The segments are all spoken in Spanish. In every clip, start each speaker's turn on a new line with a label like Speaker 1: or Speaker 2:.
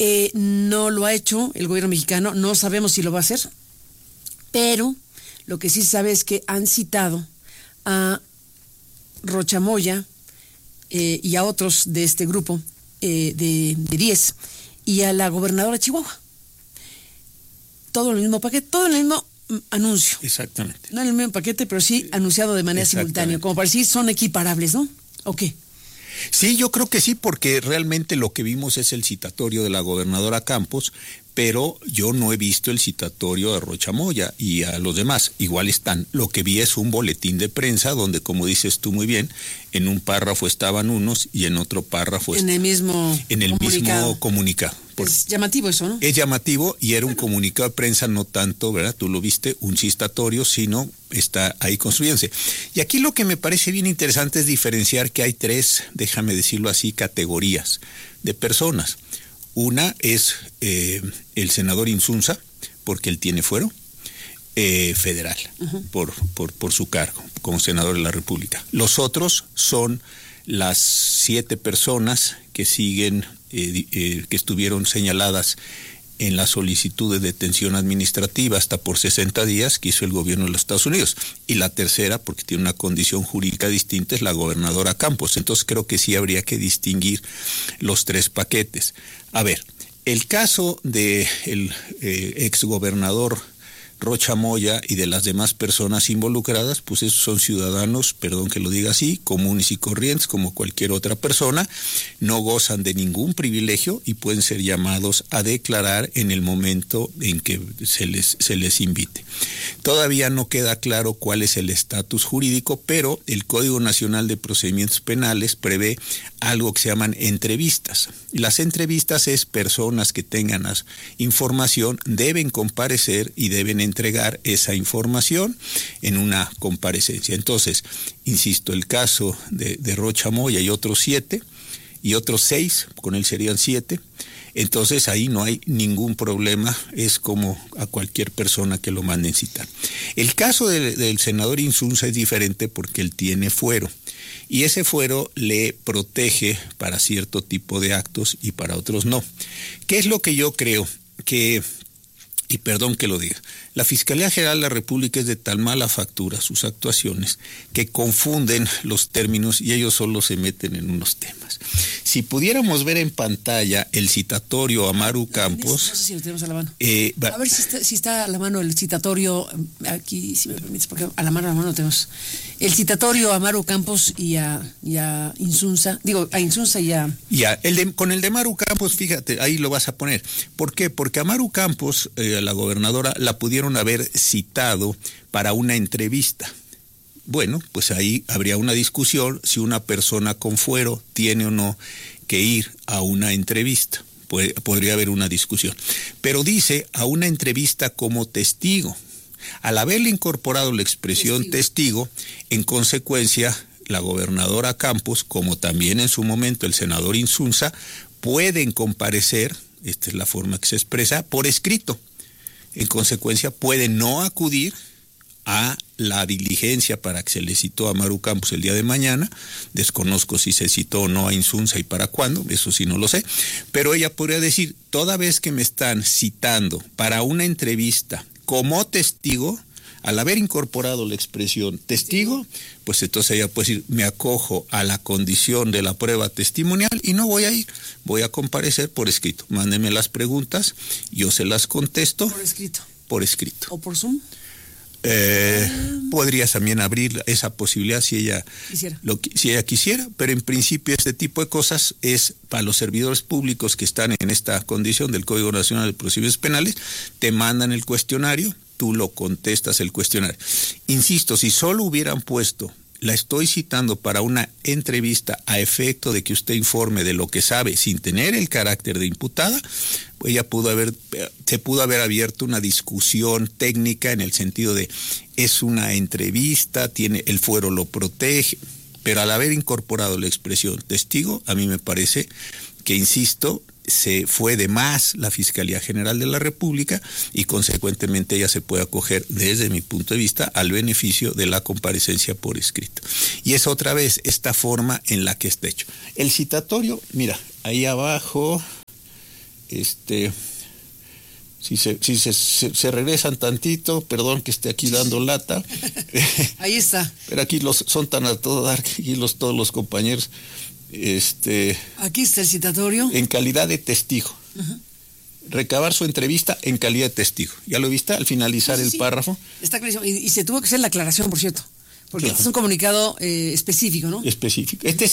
Speaker 1: No lo ha hecho el gobierno mexicano, no sabemos si lo va a hacer, pero lo que sí se sabe es que han citado a Rocha Moya y a otros de este grupo de 10 y a la gobernadora de Chihuahua. Todo en el mismo paquete, todo en el mismo anuncio.
Speaker 2: Exactamente.
Speaker 1: No en el mismo paquete, pero sí anunciado de manera simultánea, como para decir son equiparables, ¿no? ¿O qué?
Speaker 2: Sí, yo creo que sí, porque realmente lo que vimos es el citatorio de la gobernadora Campos, pero yo no he visto el citatorio a Rocha Moya y a los demás. Igual están. Lo que vi es un boletín de prensa donde, como dices tú muy bien, en un párrafo estaban unos y en otro párrafo
Speaker 1: en el mismo
Speaker 2: comunicado.
Speaker 1: Es llamativo eso, ¿no?
Speaker 2: Es llamativo y era un comunicado de prensa, no tanto, ¿verdad? Tú lo viste, un citatorio, sino está ahí construyéndose. Y aquí lo que me parece bien interesante es diferenciar que hay 3, déjame decirlo así, categorías de personas. Una es el senador Insunza, porque él tiene fuero federal, por su cargo como senador de la República. Los otros son las 7 personas que siguen, que estuvieron señaladas en la solicitud de detención administrativa hasta por 60 días que hizo el gobierno de los Estados Unidos. Y la tercera, porque tiene una condición jurídica distinta, es la gobernadora Campos. Entonces creo que sí habría que distinguir los 3 paquetes. A ver, el caso del exgobernador Rocha Moya y de las demás personas involucradas, pues esos son ciudadanos, perdón que lo diga así, comunes y corrientes como cualquier otra persona, no gozan de ningún privilegio y pueden ser llamados a declarar en el momento en que se les invite. Todavía no queda claro cuál es el estatus jurídico, pero el Código Nacional de Procedimientos Penales prevé algo que se llaman entrevistas. Las entrevistas es personas que tengan información, deben comparecer y deben entregar esa información en una comparecencia. Entonces, insisto, el caso de Rocha Moya y otros 7 y otros 6, con él serían 7, entonces ahí no hay ningún problema, es como a cualquier persona que lo manden citar. El caso del senador Insunza es diferente porque él tiene fuero. Y ese fuero le protege para cierto tipo de actos y para otros no. ¿Qué es lo que yo creo? Y perdón que lo diga, la Fiscalía General de la República es de tan mala factura sus actuaciones que confunden los términos y ellos solo se meten en unos temas. Si pudiéramos ver en pantalla el citatorio a Maru Campos...
Speaker 1: No sé si lo tenemos a la mano. A ver si está a la mano el citatorio, aquí si me permites, porque a la mano lo tenemos. El citatorio a Maru Campos y a Insunza, a Insunza y a...
Speaker 2: Con el de Maru Campos, fíjate, ahí lo vas a poner. ¿Por qué? Porque a Maru Campos, la gobernadora, la pudieron haber citado para una entrevista. Bueno, pues ahí habría una discusión si una persona con fuero tiene o no que ir a una entrevista. Podría haber una discusión. Pero dice a una entrevista como testigo. Al haberle incorporado la expresión testigo, en consecuencia, la gobernadora Campos, como también en su momento el senador Insunza, pueden comparecer, esta es la forma que se expresa, por escrito. En consecuencia, pueden no acudir a la diligencia para que se le citó a Maru Campos el día de mañana. Desconozco si se citó o no a Insunza y para cuándo, eso sí no lo sé, pero ella podría decir, toda vez que me están citando para una entrevista como testigo, al haber incorporado la expresión testigo, pues entonces ella puede decir, me acojo a la condición de la prueba testimonial y no voy a ir, voy a comparecer por escrito. Mándenme las preguntas, yo se las contesto.
Speaker 1: Por escrito.
Speaker 2: Por escrito.
Speaker 1: ¿O por Zoom?
Speaker 2: Podrías también abrir esa posibilidad si ella quisiera, pero en principio este tipo de cosas es para los servidores públicos que están en esta condición del Código Nacional de Procedimientos Penales, te mandan el cuestionario, tú lo contestas el cuestionario. Insisto, si solo hubieran puesto, la estoy citando para una entrevista a efecto de que usted informe de lo que sabe sin tener el carácter de imputada, pues se pudo haber abierto una discusión técnica en el sentido de es una entrevista, el fuero lo protege, pero al haber incorporado la expresión testigo, a mí me parece que, insisto, se fue de más la Fiscalía General de la República y consecuentemente ella se puede acoger, desde mi punto de vista, al beneficio de la comparecencia por escrito. Y es otra vez esta forma en la que está hecho. El citatorio, mira, ahí abajo Si se regresan tantito, perdón que esté aquí dando lata.
Speaker 1: Ahí está.
Speaker 2: Pero aquí son tan a todo dar, aquí todos los compañeros.
Speaker 1: Aquí está el citatorio.
Speaker 2: En calidad de testigo. Uh-huh. Recabar su entrevista en calidad de testigo. ¿Ya lo viste al finalizar el párrafo?
Speaker 1: Está clarísimo. Y se tuvo que hacer la aclaración, por cierto. Porque este es un comunicado específico, ¿no?
Speaker 2: Específico. Este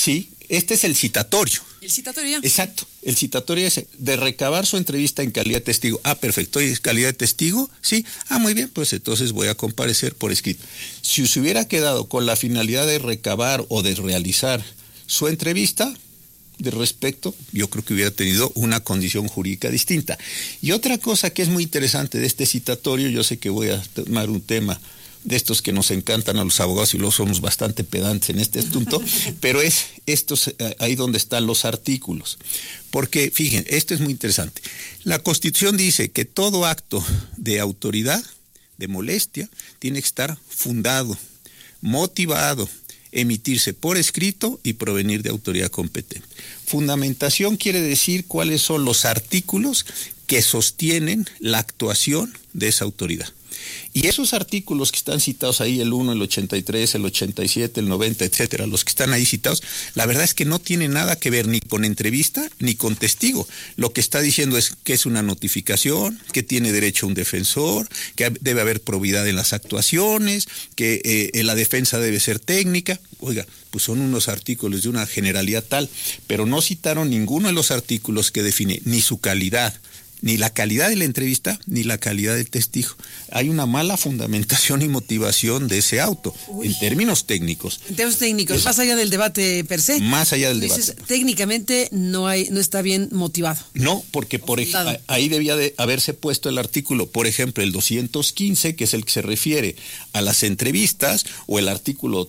Speaker 2: es el citatorio.
Speaker 1: El citatorio ya.
Speaker 2: Exacto. El citatorio es de recabar su entrevista en calidad de testigo. Ah, perfecto. ¿Y es calidad de testigo? Sí. Ah, muy bien. Pues entonces voy a comparecer por escrito. Si se hubiera quedado con la finalidad de recabar o de realizar su entrevista de respecto, yo creo que hubiera tenido una condición jurídica distinta. Y otra cosa que es muy interesante de este citatorio, yo sé que voy a tomar un tema de estos que nos encantan a los abogados y luego somos bastante pedantes en este asunto, pero es ahí donde están los artículos. Porque, fíjense, esto es muy interesante. La Constitución dice que todo acto de autoridad, de molestia, tiene que estar fundado, motivado, emitirse por escrito y provenir de autoridad competente. Fundamentación quiere decir cuáles son los artículos que sostienen la actuación de esa autoridad. Y esos artículos que están citados ahí, el 1, el 83, el 87, el 90, etcétera, los que están ahí citados, la verdad es que no tienen nada que ver ni con entrevista ni con testigo. Lo que está diciendo es que es una notificación, que tiene derecho a un defensor, que debe haber probidad en las actuaciones, que la defensa debe ser técnica. Oiga, pues son unos artículos de una generalidad tal, pero no citaron ninguno de los artículos que define ni su calidad, ni la calidad de la entrevista, ni la calidad del testigo. Hay una mala fundamentación y motivación de ese auto, en términos técnicos.
Speaker 1: En términos técnicos, más allá del debate per se.
Speaker 2: Más allá del debate.
Speaker 1: Dices, técnicamente no está bien motivado.
Speaker 2: No, porque ahí debía de haberse puesto el artículo, por ejemplo, el 215, que es el que se refiere a las entrevistas, o el artículo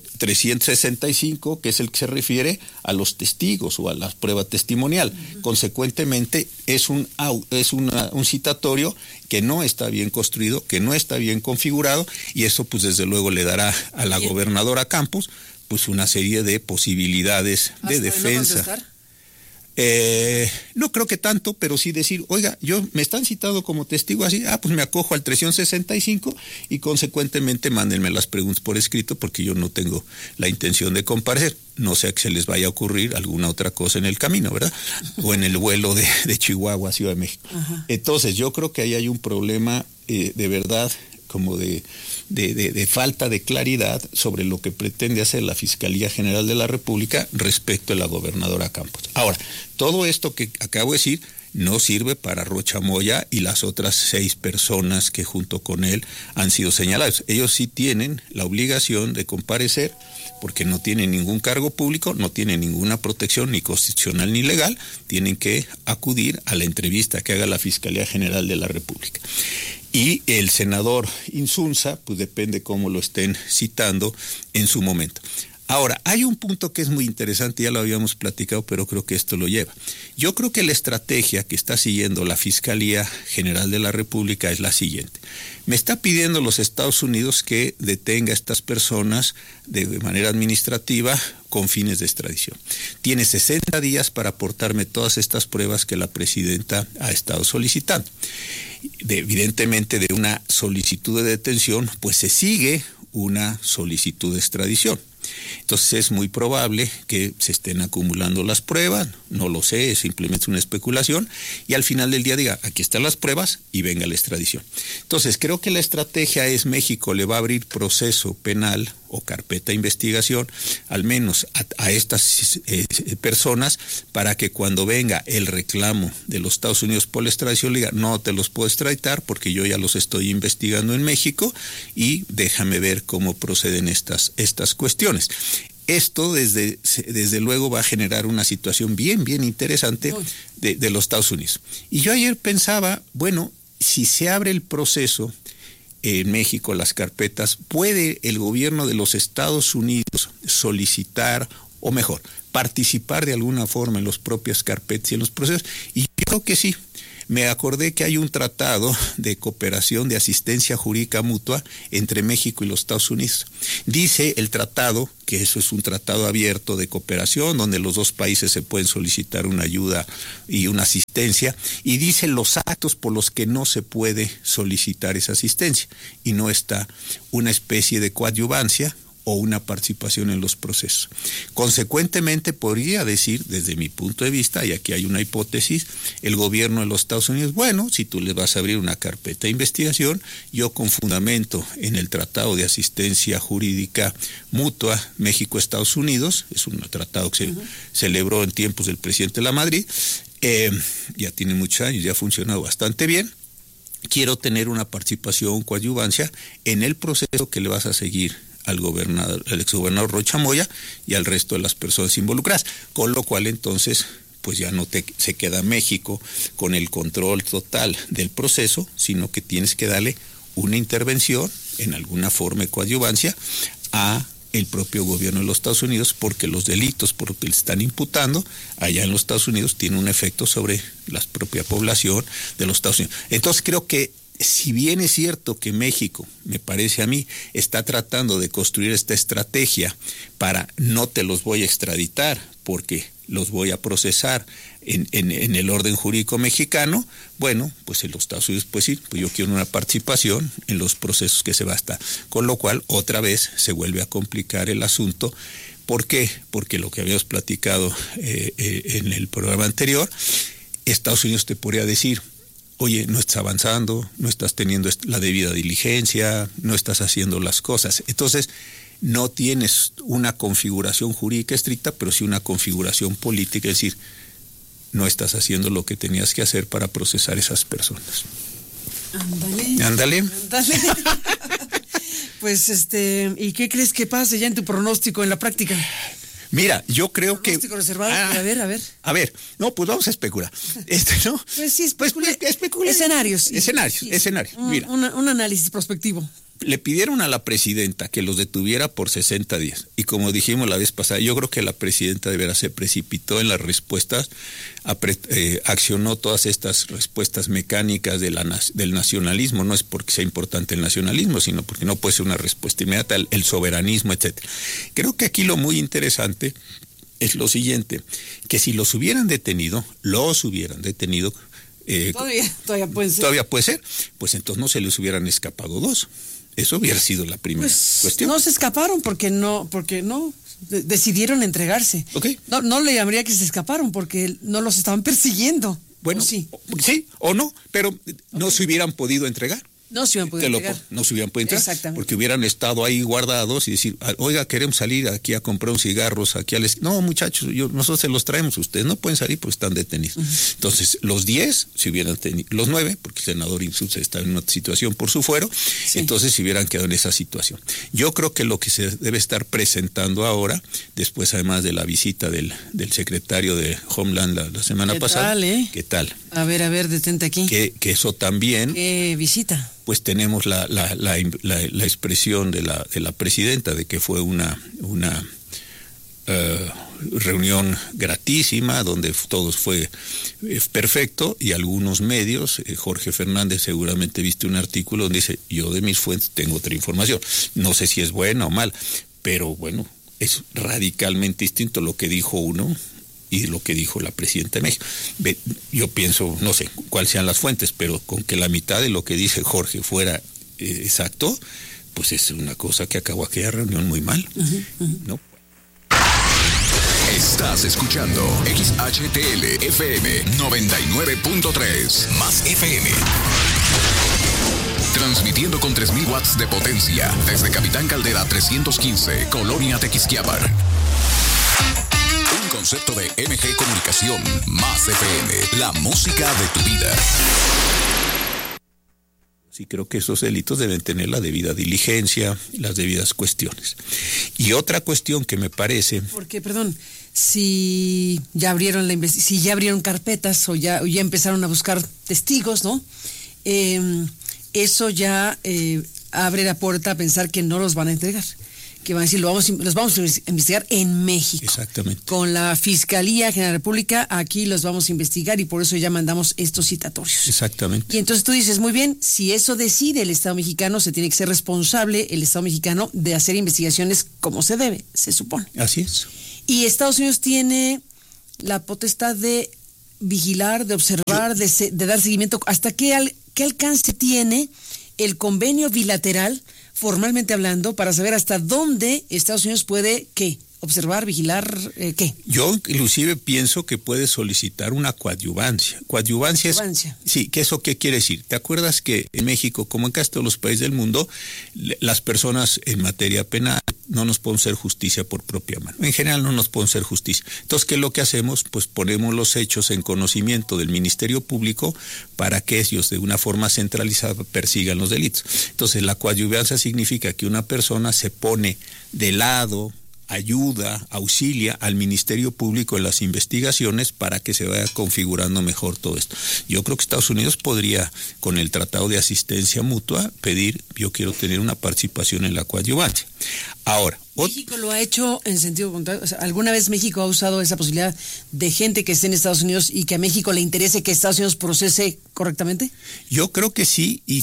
Speaker 2: 365, que es el que se refiere a los testigos o a la prueba testimonial. Uh-huh. Consecuentemente, es un citatorio que no está bien construido, que no está bien configurado, y eso pues desde luego le dará a la gobernadora Campos pues una serie de posibilidades de defensa. No creo que tanto, pero sí decir, oiga, me están citado como testigo así, pues me acojo al 365 y consecuentemente mándenme las preguntas por escrito porque yo no tengo la intención de comparecer. No sea que se les vaya a ocurrir alguna otra cosa en el camino, ¿verdad? O en el vuelo de Chihuahua a Ciudad de México. Ajá. Entonces, yo creo que ahí hay un problema de verdad como de falta de claridad sobre lo que pretende hacer la Fiscalía General de la República respecto a la gobernadora Campos. Ahora, todo esto que acabo de decir no sirve para Rocha Moya y las otras 6 personas que junto con él han sido señalados. Ellos sí tienen la obligación de comparecer porque no tienen ningún cargo público, no tienen ninguna protección ni constitucional ni legal, tienen que acudir a la entrevista que haga la Fiscalía General de la República. Y el senador Insunza, pues depende cómo lo estén citando en su momento. Ahora, hay un punto que es muy interesante, ya lo habíamos platicado, pero creo que esto lo lleva. Yo creo que la estrategia que está siguiendo la Fiscalía General de la República es la siguiente. Me está pidiendo los Estados Unidos que detenga a estas personas de manera administrativa con fines de extradición. Tiene 60 días para aportarme todas estas pruebas que la presidenta ha estado solicitando. Evidentemente, de una solicitud de detención, pues se sigue una solicitud de extradición. Entonces es muy probable que se estén acumulando las pruebas, no lo sé, es simplemente una especulación, y al final del día diga, aquí están las pruebas y venga la extradición. Entonces creo que la estrategia es México le va a abrir proceso penal o carpeta de investigación, al menos a estas personas, para que cuando venga el reclamo de los Estados Unidos por la extradición, le diga, no te los puedo extraditar porque yo ya los estoy investigando en México y déjame ver cómo proceden estas cuestiones. Esto desde luego va a generar una situación bien interesante de los Estados Unidos. Y yo ayer pensaba, bueno, si se abre el proceso en México, las carpetas, ¿puede el gobierno de los Estados Unidos solicitar, o mejor, participar de alguna forma en las propias carpetas y en los procesos? Y yo creo que sí. me acordé que hay un tratado de cooperación de asistencia jurídica mutua entre México y los Estados Unidos. Dice el tratado que eso es un tratado abierto de cooperación donde los dos países se pueden solicitar una ayuda y una asistencia, y dice los actos por los que no se puede solicitar esa asistencia, y no está una especie de coadyuvancia o una participación en los procesos. Consecuentemente, podría decir, desde mi punto de vista, y aquí hay una hipótesis, el gobierno de los Estados Unidos, bueno, si tú les vas a abrir una carpeta de investigación, yo con fundamento en el Tratado de Asistencia Jurídica Mutua México-Estados Unidos, es un tratado que se celebró en tiempos del presidente Lamadrid, ya tiene muchos años, ya ha funcionado bastante bien, quiero tener una participación, coadyuvancia en el proceso que le vas a seguir al exgobernador Rocha Moya y al resto de las personas involucradas, con lo cual entonces pues ya no se queda México con el control total del proceso, sino que tienes que darle una intervención en alguna forma de coadyuvancia a el propio gobierno de los Estados Unidos, porque los delitos por los que le están imputando allá en los Estados Unidos tienen un efecto sobre la propia población de los Estados Unidos. Entonces creo que si bien es cierto que México, me parece a mí, está tratando de construir esta estrategia para no te los voy a extraditar porque los voy a procesar en el orden jurídico mexicano, bueno, pues en los Estados Unidos, pues sí, pues yo quiero una participación en los procesos que se va a estar. Con lo cual, otra vez se vuelve a complicar el asunto. ¿Por qué? Porque lo que habíamos platicado en el programa anterior, Estados Unidos te podría decir, oye, no estás avanzando, no estás teniendo la debida diligencia, no estás haciendo las cosas. Entonces, no tienes una configuración jurídica estricta, pero sí una configuración política, es decir, no estás haciendo lo que tenías que hacer para procesar esas personas. Ándale.
Speaker 1: Pues, ¿y qué crees que pase ya en tu pronóstico en la práctica?
Speaker 2: Mira, yo creo que...
Speaker 1: ¿Pronóstico reservado? A ver.
Speaker 2: A ver, no, pues vamos a especular. ¿No?
Speaker 1: Pues sí, especula.
Speaker 2: Escenarios. Mira.
Speaker 1: Un análisis prospectivo.
Speaker 2: Le pidieron a la presidenta que los detuviera por 60 días. Y como dijimos la vez pasada, yo creo que la presidenta de veras se precipitó en las respuestas, accionó todas estas respuestas mecánicas del nacionalismo. No es porque sea importante el nacionalismo, sino porque no puede ser una respuesta inmediata, el soberanismo, etcétera. Creo que aquí lo muy interesante es lo siguiente, que si los hubieran detenido,
Speaker 1: todavía puede ser.
Speaker 2: Todavía puede ser, pues entonces no se les hubieran escapado dos. Eso hubiera sido la primera cuestión.
Speaker 1: No se escaparon porque no decidieron entregarse.
Speaker 2: Okay.
Speaker 1: No le llamaría que se escaparon porque no los estaban persiguiendo.
Speaker 2: Bueno, sí o no, pero no se hubieran podido entregar.
Speaker 1: No se hubieran podido entregar.
Speaker 2: No se hubieran podido entregar.
Speaker 1: Exactamente.
Speaker 2: Porque hubieran estado ahí guardados y decir, oiga, queremos salir aquí a comprar unos cigarros, aquí no, muchachos, nosotros se los traemos, ustedes no pueden salir porque están detenidos. Entonces, los 10 se hubieran tenido, los 9, porque el senador Insulza está en una situación por su fuero, entonces se hubieran quedado en esa situación. Yo creo que lo que se debe estar presentando ahora, después además de la visita del secretario de Homeland la semana pasada. ¿Qué tal?
Speaker 1: A ver, detente aquí.
Speaker 2: Que eso también.
Speaker 1: ¿Qué visita?
Speaker 2: Pues tenemos la expresión de la presidenta de que fue una reunión gratísima donde todo fue perfecto, y algunos medios, Jorge Fernández seguramente viste un artículo donde dice, yo de mis fuentes tengo otra información, no sé si es buena o mal, pero bueno, es radicalmente distinto lo que dijo uno y lo que dijo la presidenta de México. Yo pienso, no sé cuáles sean las fuentes, pero con que la mitad de lo que dice Jorge fuera exacto, pues es una cosa que acabó aquella reunión muy mal, ¿no?
Speaker 3: Estás escuchando XHTL FM 99.3 más FM. Transmitiendo con 3,000 watts de potencia desde Capitán Caldera 315, Colonia Tequisquiabar. Un concepto de MG Comunicación más FM, la música de tu vida.
Speaker 2: Sí, creo que esos delitos deben tener la debida diligencia, las debidas cuestiones. Y otra cuestión que me parece...
Speaker 1: Porque, perdón, si ya abrieron carpetas o ya empezaron a buscar testigos, ¿no? Eso ya abre la puerta a pensar que no los van a entregar. que van a decir, los vamos a investigar en México.
Speaker 2: Exactamente.
Speaker 1: Con la Fiscalía General de la República, aquí los vamos a investigar y por eso ya mandamos estos citatorios.
Speaker 2: Exactamente.
Speaker 1: Y entonces tú dices, muy bien, si eso decide el Estado mexicano, se tiene que ser responsable el Estado mexicano de hacer investigaciones como se debe, se supone.
Speaker 2: Así es.
Speaker 1: Y Estados Unidos tiene la potestad de vigilar, de observar, de dar seguimiento. ¿Hasta qué alcance tiene el convenio bilateral, formalmente hablando, para saber hasta dónde Estados Unidos puede, ¿qué? Observar, vigilar, ¿qué?
Speaker 2: Yo inclusive pienso que puede solicitar una coadyuvancia. Coadyuvancia es... Sí, ¿que eso qué quiere decir? ¿Te acuerdas que en México, como en casi todos los países del mundo, las personas en materia penal no nos pueden hacer justicia por propia mano? En general no nos pueden hacer justicia. Entonces, ¿qué es lo que hacemos? Pues ponemos los hechos en conocimiento del Ministerio Público para que ellos de una forma centralizada persigan los delitos. Entonces, la coadyuvancia significa que una persona se pone de lado, ayuda, auxilia al Ministerio Público en las investigaciones para que se vaya configurando mejor todo esto. Yo creo que Estados Unidos podría, con el Tratado de Asistencia Mutua, pedir, yo quiero tener una participación en la coadyuvancia. Ahora,
Speaker 1: México lo ha hecho en sentido contrario. O sea, ¿alguna vez México ha usado esa posibilidad de gente que esté en Estados Unidos y que a México le interese que Estados Unidos procese correctamente?
Speaker 2: Yo creo que sí, y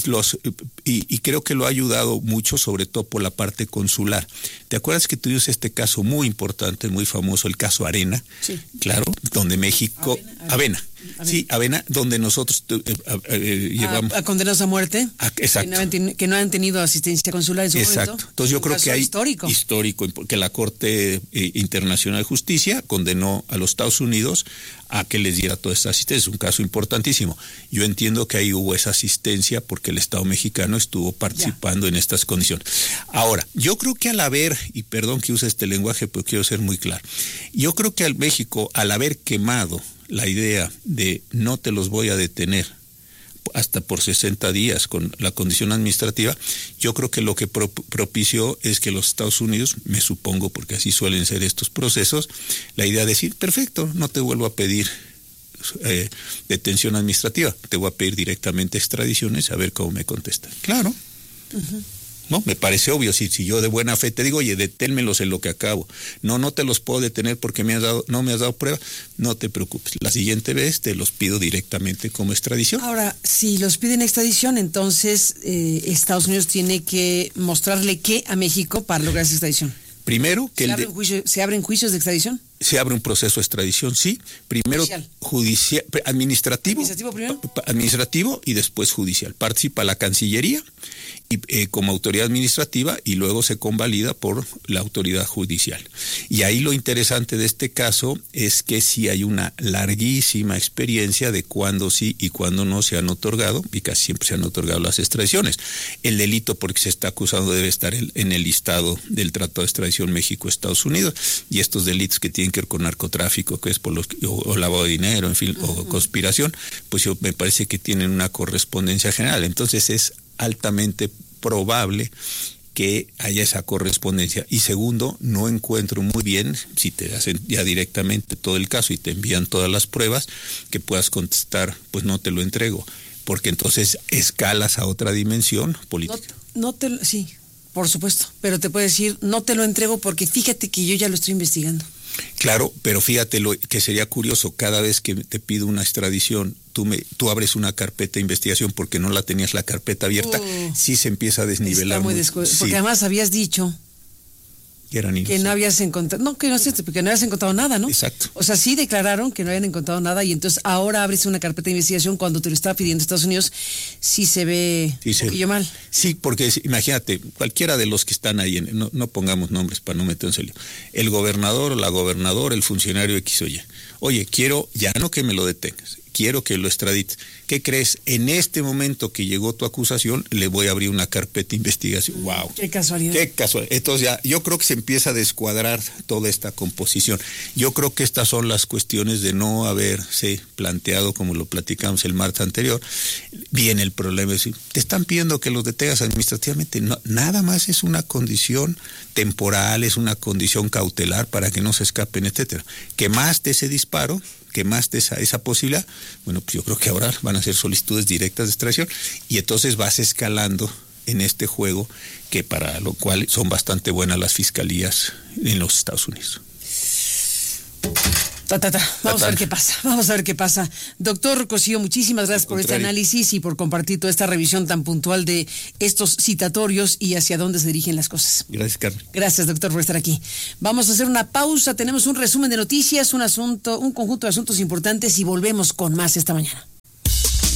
Speaker 2: creo que lo ha ayudado mucho, sobre todo por la parte consular. ¿Te acuerdas que tuvimos este caso muy importante, muy famoso, el caso Arena?
Speaker 1: Sí.
Speaker 2: Claro, donde México... Avena. Sí, Avena, donde nosotros llevamos...
Speaker 1: A condenados a muerte.
Speaker 2: Exacto.
Speaker 1: Que no han tenido asistencia consular en su momento.
Speaker 2: Exacto. Entonces yo creo que hay... Histórico, que la Corte Internacional de Justicia condenó a los Estados Unidos a que les diera toda esta asistencia. Es un caso importantísimo. Yo entiendo que ahí hubo esa asistencia porque el Estado mexicano estuvo participando en estas condiciones. Ahora, yo creo que al haber, y perdón que use este lenguaje, pero quiero ser muy claro, yo creo que al México, al haber quemado la idea de no te los voy a detener hasta por 60 días con la condición administrativa, yo creo que lo que propició es que los Estados Unidos, me supongo, porque así suelen ser estos procesos, la idea de decir, perfecto, no te vuelvo a pedir detención administrativa, te voy a pedir directamente extradiciones, a ver cómo me contestan. Claro. Uh-huh. No, me parece obvio, si yo de buena fe te digo, oye, deténmelos en lo que acabo. No te los puedo detener porque no me has dado prueba. No te preocupes. La siguiente vez te los pido directamente como extradición.
Speaker 1: Ahora, si los piden extradición, entonces Estados Unidos tiene que mostrarle qué a México para lograr esa extradición.
Speaker 2: Primero, que
Speaker 1: ¿Se abren juicios de extradición?
Speaker 2: Se abre un proceso de extradición, sí. Primero judicial, administrativo
Speaker 1: primero.
Speaker 2: Administrativo y después judicial. Participa la Cancillería y como autoridad administrativa y luego se convalida por la autoridad judicial. Y ahí lo interesante de este caso es que sí hay una larguísima experiencia de cuándo sí y cuándo no se han otorgado, y casi siempre se han otorgado las extradiciones. El delito porque se está acusando debe estar en el listado del Tratado de Extradición México-Estados Unidos, y estos delitos que tienen que ver con narcotráfico, que es por o lavado de dinero, en fin, o conspiración, pues me parece que tienen una correspondencia general. Entonces es altamente probable que haya esa correspondencia. Y segundo, no encuentro muy bien, si te hacen ya directamente todo el caso y te envían todas las pruebas, que puedas contestar, pues no te lo entrego, porque entonces escalas a otra dimensión política.
Speaker 1: Sí, por supuesto, pero te puede decir, no te lo entrego porque fíjate que yo ya lo estoy investigando.
Speaker 2: Claro, pero fíjate lo que sería curioso, cada vez que te pido una extradición, tú abres una carpeta de investigación porque no la tenías la carpeta abierta, sí se empieza a desnivelar.
Speaker 1: Porque además habías dicho que no habías encontrado, porque no habías encontrado nada, ¿no?
Speaker 2: Exacto.
Speaker 1: O sea, sí declararon que no habían encontrado nada y entonces ahora abres una carpeta de investigación cuando te lo está pidiendo Estados Unidos, sí se ve un poquillo mal.
Speaker 2: Sí, porque imagínate, cualquiera de los que están ahí, no pongamos nombres para no meternos en lío, el gobernador o la gobernadora, el funcionario X o Y, oye, quiero ya no que me lo detengas, quiero que lo extradites. ¿Qué crees? En este momento que llegó tu acusación, le voy a abrir una carpeta de investigación. ¡Wow!
Speaker 1: ¡Qué casualidad!
Speaker 2: ¡Qué casualidad! Entonces ya, yo creo que se empieza a descuadrar toda esta composición. Yo creo que estas son las cuestiones de no haberse planteado, como lo platicamos el martes anterior. Viene el problema de decir, te están pidiendo que los detengas administrativamente. No, nada más es una condición temporal, es una condición cautelar para que no se escapen, etcétera. Que más de ese disparo, que más de esa posibilidad, bueno, pues yo creo que ahora van a ser solicitudes directas de extradición y entonces vas escalando en este juego, que para lo cual son bastante buenas las fiscalías en los Estados Unidos.
Speaker 1: Vamos a ver qué pasa. Doctor Cosío, muchísimas gracias por este análisis y por compartir toda esta revisión tan puntual de estos citatorios y hacia dónde se dirigen las cosas.
Speaker 2: Gracias, Carmen.
Speaker 1: Gracias, doctor, por estar aquí. Vamos a hacer una pausa, tenemos un resumen de noticias, un conjunto de asuntos importantes y volvemos con más esta mañana.